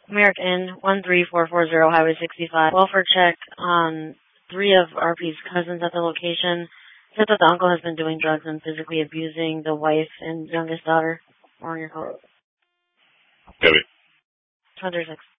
American 13440 Highway 65. Welfare check on 3 of RP's cousins at the location. Said that the uncle has been doing drugs and physically abusing the wife and youngest daughter. More on your call. Heavy. 206.